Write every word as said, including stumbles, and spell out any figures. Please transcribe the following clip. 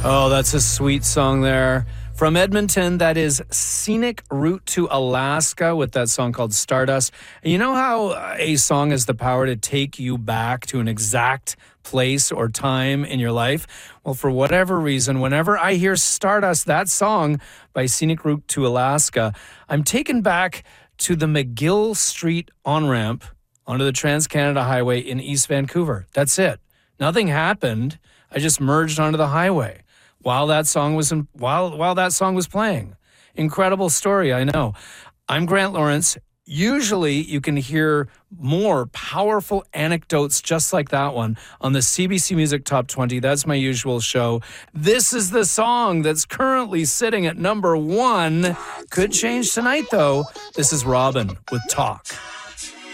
Oh, that's a sweet song there. From Edmonton, that is Scenic Route to Alaska with that song called Stardust. And you know how a song has the power to take you back to an exact place or time in your life? Well, for whatever reason, whenever I hear Stardust, that song by Scenic Route to Alaska, I'm taken back to the McGill Street on-ramp onto the Trans-Canada Highway in East Vancouver. That's it. Nothing happened. I just merged onto the highway while that song was in, while while that song was playing. Incredible story, I know. I'm Grant Lawrence. Usually you can hear more powerful anecdotes just like that one on the C B C Music Top twenty. That's my usual show. This is the song that's currently sitting at number one. Could change tonight, though. This is Robin with Talk.